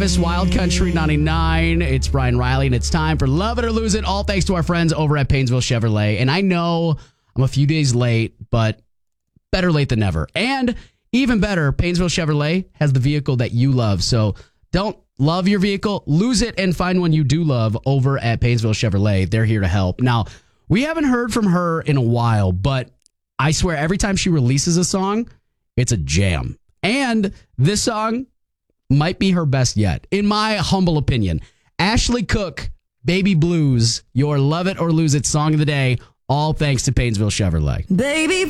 This Wild Country 99. It's Brian Riley, and it's time for Love It or Lose It, all thanks to our friends over at Painesville Chevrolet. And I know I'm a few days late, but better late than never. And even better, Painesville Chevrolet has the vehicle that you love. So don't love your vehicle, lose it, and find one you do love over at Painesville Chevrolet. They're here to help. Now, we haven't heard from her in a while, but I swear every time she releases a song, it's a jam. And this song might be her best yet, in my humble opinion. Ashley Cook, Baby Blues, your Love It or Lose It song of the day, all thanks to Painesville Chevrolet. Baby